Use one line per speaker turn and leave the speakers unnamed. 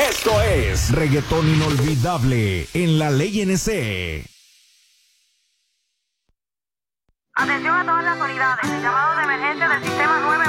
Esto es Reggaetón Inolvidable en la Ley NC.
Atención a todas las unidades. Llamado de emergencia del sistema 9.